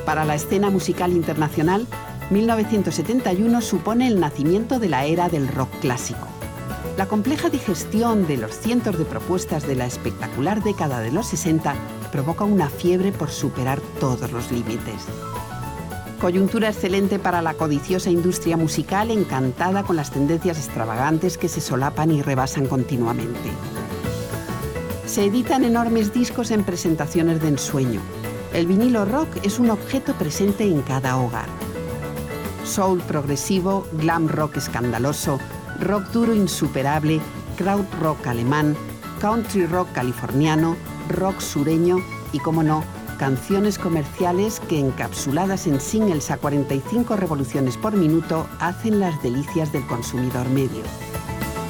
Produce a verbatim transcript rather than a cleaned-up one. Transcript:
Para la escena musical internacional, mil novecientos setenta y uno supone el nacimiento de la era del rock clásico. La compleja digestión de los cientos de propuestas de la espectacular década de los sesenta provoca una fiebre por superar todos los límites. Coyuntura excelente para la codiciosa industria musical encantada con las tendencias extravagantes que se solapan y rebasan continuamente. Se editan enormes discos en presentaciones de ensueño. El vinilo rock es un objeto presente en cada hogar. Soul progresivo, glam rock escandaloso, rock duro insuperable, krautrock alemán, country rock californiano, rock sureño y, como no, canciones comerciales que, encapsuladas en singles a cuarenta y cinco revoluciones por minuto, hacen las delicias del consumidor medio.